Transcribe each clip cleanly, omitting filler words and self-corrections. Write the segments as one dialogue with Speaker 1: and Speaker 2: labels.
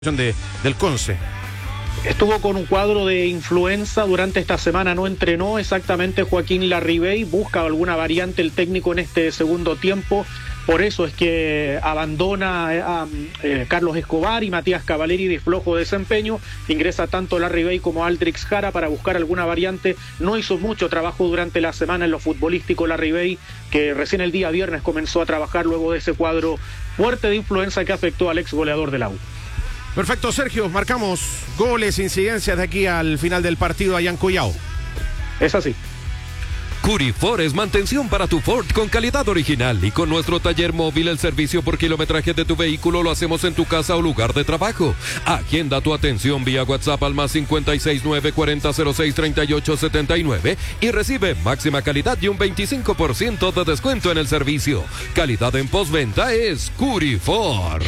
Speaker 1: del Conce.
Speaker 2: Estuvo con un cuadro de influenza durante esta semana, no entrenó exactamente Joaquín Larribey, busca alguna variante el técnico en este segundo tiempo, por eso es que abandona a Carlos Escobar y Matías Cavaleri de flojo desempeño, ingresa tanto Larribey como Aldrix Jara para buscar alguna variante, no hizo mucho trabajo durante la semana en lo futbolístico Larribey, que recién el día viernes comenzó a trabajar luego de ese cuadro fuerte de influenza que afectó al ex goleador del AU.
Speaker 1: Perfecto, Sergio, marcamos goles, incidencias de aquí al final del partido allá en Collao.
Speaker 2: Es así.
Speaker 3: Curifor es mantención para tu Ford con calidad original y con nuestro taller móvil el servicio por kilometraje de tu vehículo lo hacemos en tu casa o lugar de trabajo. Agenda tu atención vía WhatsApp al +56 940 06 38 79 y recibe máxima calidad y un 25% de descuento en el servicio. Calidad en postventa es Curifor.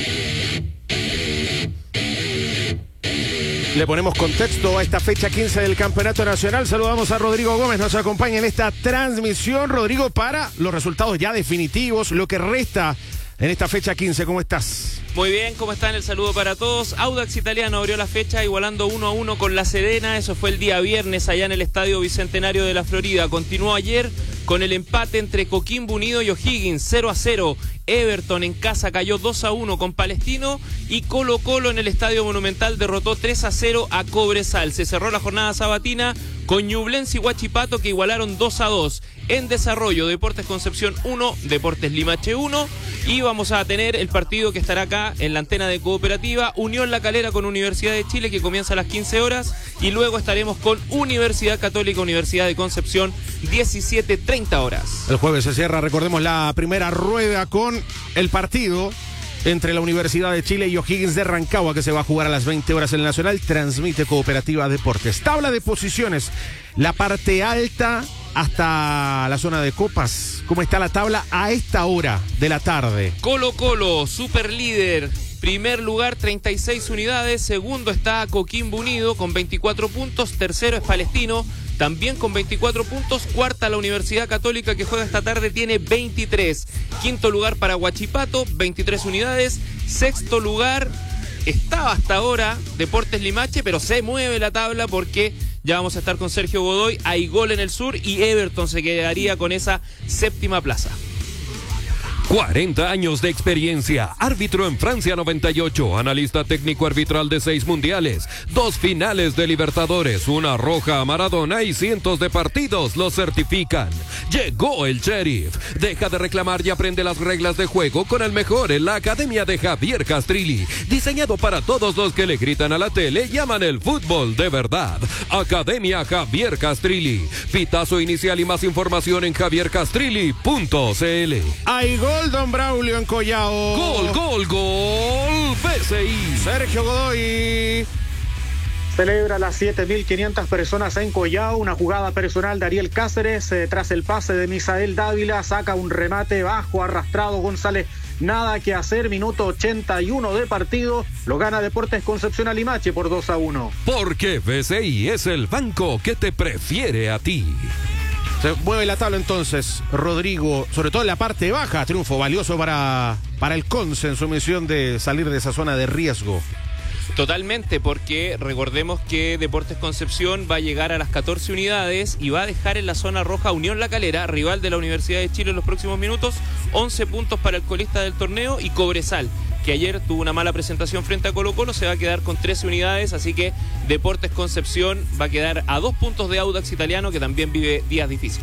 Speaker 1: Le ponemos contexto a esta fecha 15 del Campeonato Nacional. Saludamos a Rodrigo Gómez, nos acompaña en esta transmisión. Rodrigo, para los resultados ya definitivos, lo que resta en esta fecha 15, ¿cómo estás?
Speaker 4: Muy bien, ¿cómo están? El saludo para todos. Audax Italiano abrió la fecha igualando 1-1 con La Serena. Eso fue el día viernes allá en el Estadio Bicentenario de la Florida. Continuó ayer con el empate entre Coquimbo Unido y O'Higgins, 0-0. Everton en casa cayó 2-1 con Palestino y Colo Colo en el Estadio Monumental derrotó 3-0 a Cobresal. Se cerró la jornada sabatina con Ñublense y Huachipato que igualaron 2-2. En desarrollo, Deportes Concepción 1, Deportes Limache 1 y vamos a tener el partido que estará acá en la antena de Cooperativa, Unión La Calera con Universidad de Chile que comienza a las 15 horas y luego estaremos con Universidad Católica, Universidad de Concepción, 17:30 horas.
Speaker 1: El jueves se cierra, recordemos, la primera rueda con el partido entre la Universidad de Chile y O'Higgins de Rancagua que se va a jugar a las 20 horas en el Nacional. Transmite Cooperativa Deportes. Tabla de posiciones, la parte alta hasta la zona de copas. ¿Cómo está la tabla a esta hora de la tarde?
Speaker 4: Colo Colo, super líder. Primer lugar, 36 unidades. Segundo está Coquimbo Unido con 24 puntos. Tercero es Palestino, también con 24 puntos. Cuarta la Universidad Católica que juega esta tarde, tiene 23. Quinto lugar para Huachipato, 23 unidades. Sexto lugar estaba hasta ahora Deportes Limache, pero se mueve la tabla porque ya vamos a estar con Sergio Godoy. Hay gol en el sur y Everton se quedaría con esa séptima plaza.
Speaker 3: 40 años de experiencia, árbitro en Francia 98, analista técnico arbitral de 6 mundiales, 2 finales de Libertadores, una roja a Maradona y cientos de partidos lo certifican. Llegó el Sheriff. Deja de reclamar y aprende las reglas de juego con el mejor en la Academia de Javier Castrilli. Diseñado para todos los que le gritan a la tele y aman el fútbol de verdad. Academia Javier Castrilli. Pitazo inicial y más información en javiercastrilli.cl.
Speaker 1: Hay gol, don Braulio, en Collao.
Speaker 3: Gol, gol, gol. PSI.
Speaker 1: Sergio Godoy.
Speaker 2: Celebra las 7.500 personas en Collao, una jugada personal de Ariel Cáceres, tras el pase de Misael Dávila, saca un remate bajo, arrastrado González, nada que hacer, minuto 81 de partido, lo gana Deportes Concepción a Limache por 2-1.
Speaker 3: Porque PSI es el banco que te prefiere a ti.
Speaker 1: Se mueve la tabla entonces, Rodrigo, sobre todo en la parte baja, triunfo valioso para el Conce en su misión de salir de esa zona de riesgo.
Speaker 4: Totalmente, porque recordemos que Deportes Concepción va a llegar a las 14 unidades y va a dejar en la zona roja Unión La Calera, rival de la Universidad de Chile en los próximos minutos, 11 puntos para el colista del torneo, y Cobresal, que ayer tuvo una mala presentación frente a Colo Colo, se va a quedar con 13 unidades, así que Deportes Concepción va a quedar a 2 puntos de Audax Italiano, que también vive días difíciles.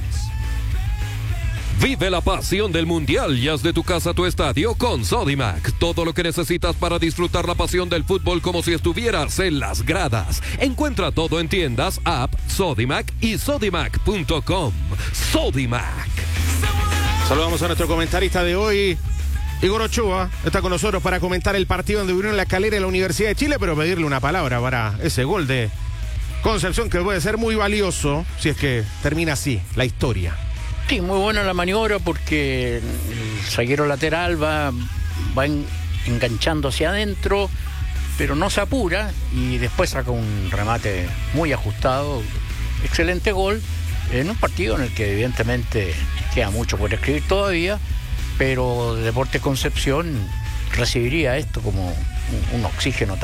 Speaker 3: Vive la pasión del Mundial y haz de tu casa tu estadio con Sodimac. Todo lo que necesitas para disfrutar la pasión del fútbol como si estuvieras en las gradas. Encuentra todo en tiendas, app, Sodimac y sodimac.com. Sodimac.
Speaker 1: Saludamos a nuestro comentarista de hoy, Igor Ochoa. Está con nosotros para comentar el partido donde Unión La Calera y la Universidad de Chile, pero pedirle una palabra para ese gol de Concepción que puede ser muy valioso si es que termina así la historia.
Speaker 5: Sí, muy buena la maniobra porque el zaguero lateral va enganchando hacia adentro, pero no se apura y después saca un remate muy ajustado. Excelente gol en un partido en el que evidentemente queda mucho por escribir todavía, pero Deportes Concepción recibiría esto como un oxígeno